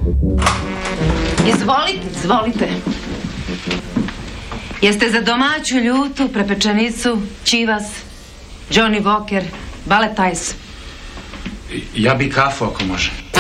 Izvolite, izvolite. Jeste za domaću ljutu, prepečenicu, čivas, Johnny Walker, balet Ice? Ja bi kafu ako može.